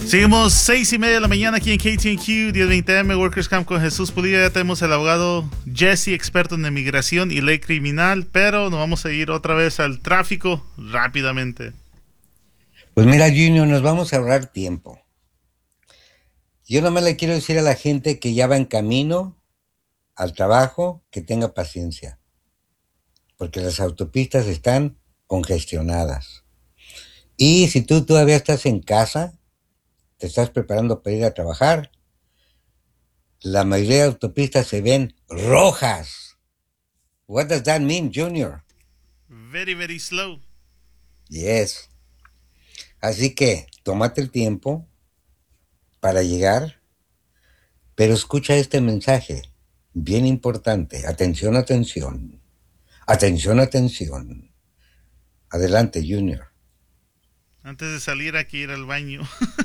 Seguimos 6:30 de la mañana aquí en KTNQ, 1020M, Workers Camp con Jesús Pulilla. Ya tenemos el abogado Jesse, experto en inmigración y ley criminal, pero nos vamos a ir otra vez al tráfico rápidamente. Pues mira, Junior, nos vamos a ahorrar tiempo. Yo nomás le quiero decir a la gente que ya va en camino al trabajo que tenga paciencia, porque las autopistas están congestionadas. Y si tú todavía estás en casa, te estás preparando para ir a trabajar, la mayoría de autopistas se ven rojas. What does that mean, Junior? Very, very slow. Yes. Así que tómate el tiempo para llegar, pero escucha este mensaje, bien importante. Atención, atención. Atención, atención. Adelante, Junior. Antes de salir hay que ir al baño.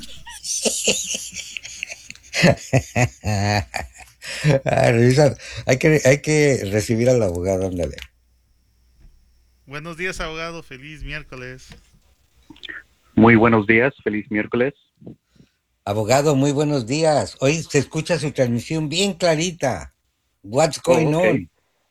Revisa, hay que recibir al abogado, ándale. Buenos días, abogado. Feliz miércoles. Muy buenos días, feliz miércoles. Abogado, muy buenos días. Hoy se escucha su transmisión bien clarita. What's going on?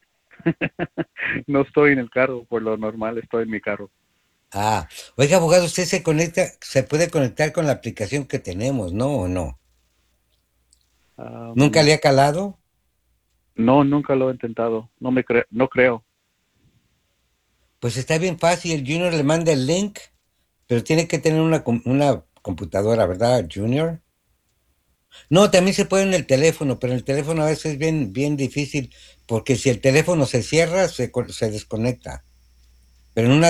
No estoy en el carro, por lo normal estoy en mi carro. Oiga, abogado, usted se puede conectar con la aplicación que tenemos, ¿no o no? ¿Nunca le ha calado? No, nunca lo he intentado, no creo. Pues está bien fácil, el Junior le manda el link, pero tiene que tener una computadora, ¿verdad, Junior? No, también se puede en el teléfono, pero en el teléfono a veces es bien, bien difícil, porque si el teléfono se cierra, se desconecta. Pero en una